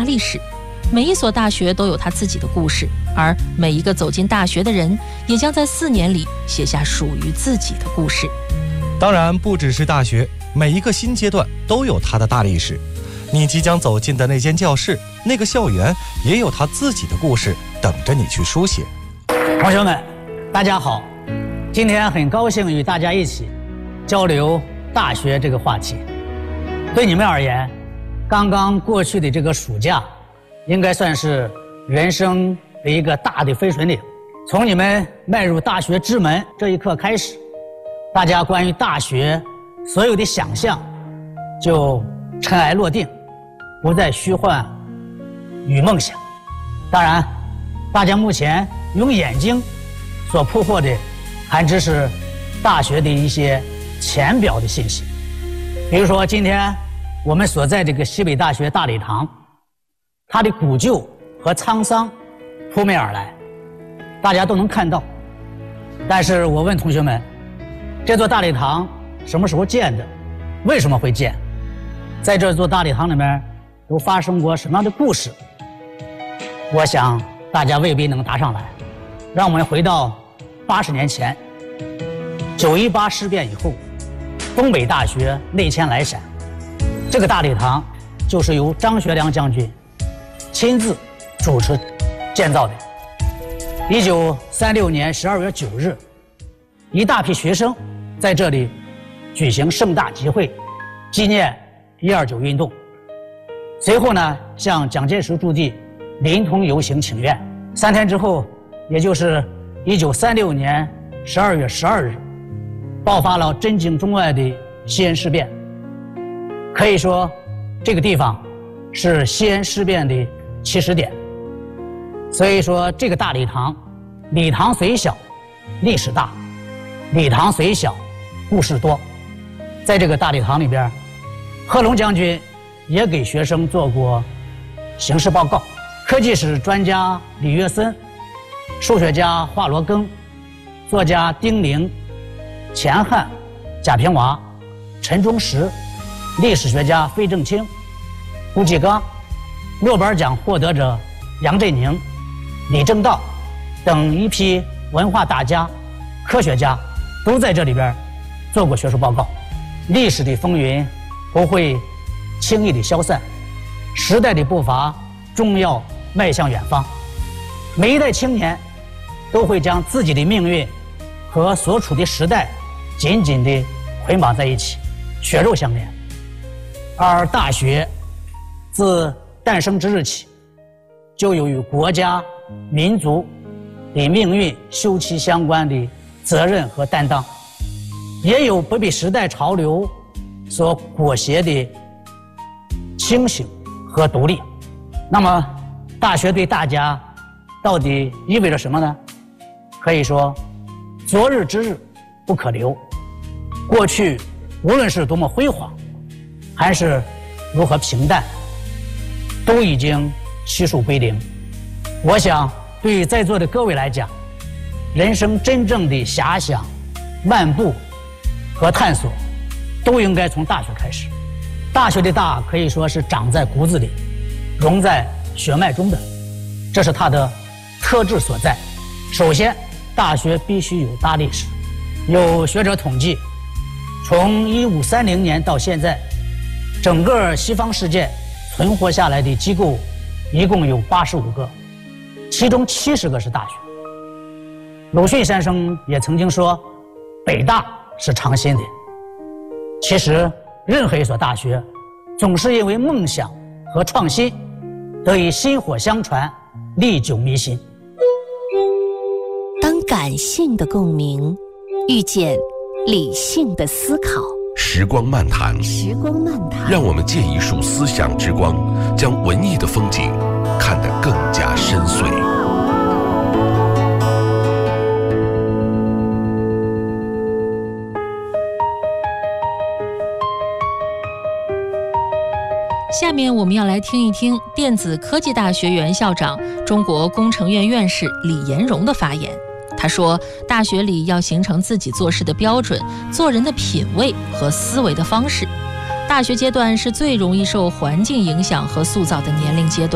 历史。每一所大学都有它自己的故事，而每一个走进大学的人，也将在4年里写下属于自己的故事。 当然，不只是大学，每一个新阶段都有它的大历史。你即将走进的那间教室，那个校园，也有它自己的故事等着你去书写。 同学们，大家好，今天很高兴与大家一起交流大学这个话题。对你们而言，刚刚过去的这个暑假，应该算是人生的一个大的分水岭。从你们迈入大学之门这一刻开始，大家关于大学所有的想象就尘埃落定，不再虚幻与梦想。当然，大家目前用眼睛所捕获的还只是大学的一些浅表的信息。比如说今天我们所在这个西北大学大礼堂，它的古旧和沧桑扑面而来，大家都能看到。但是我问同学们，这座大礼堂什么时候建的？为什么会建？在这座大礼堂里面都发生过什么样的故事？我想大家未必能答上来。让我们回到80年前，918事变以后，东北大学内迁来陕，这个大礼堂就是由张学良将军亲自主持建造的。1936年12月9日，一大批学生在这里举行盛大集会，纪念129运动。随后呢，向蒋介石驻地临潼游行请愿。3天之后，也就是1936年12月12日，爆发了震惊中外的西安事变。可以说，这个地方是西安事变的起始点。所以说，这个大礼堂，礼堂虽小，历史大；礼堂虽小，故事多。在这个大礼堂里边，贺龙将军也给学生做过形式报告。科技史专家李约森、数学家华罗庚、作家丁玲、钱汉、贾平凹、陈忠实、历史学家费正清、胡继刚、诺贝尔奖获得者杨振宁、李政道等一批文化大家、科学家都在这里边做过学术报告。历史的风云不会轻易的消散，时代的步伐终要迈向远方。每一代青年都会将自己的命运和所处的时代紧紧地捆绑在一起，血肉相连。而大学自诞生之日起，就有与国家、民族的命运休戚相关的责任和担当，也有不被时代潮流所裹挟的清醒和独立。那么大学对大家到底意味着什么呢？可以说，昨日之日不可留。过去无论是多么辉煌，还是如何平淡，都已经悉数归零。我想对于在座的各位来讲，人生真正的遐想、漫步和探索，都应该从大学开始。大学的大可以说是长在骨子里，融在血脉中的，这是它的特质所在。首先，大学必须有大历史。有学者统计，从1530年到现在，整个西方世界存活下来的机构一共有85个，其中70个是大学。鲁迅先生也曾经说，北大是尝新的。其实任何一所大学总是因为梦想和创新得以薪火相传，历久弥新。 当感性的共鸣遇见理性的思考， 时光漫谈，让我们借一束思想之光，将文艺的风景看得更加深邃。 下面我们要来听一听电子科技大学原校长、中国工程院院士李延荣的发言。他说，大学里要形成自己做事的标准、做人的品味和思维的方式。大学阶段是最容易受环境影响和塑造的年龄阶段。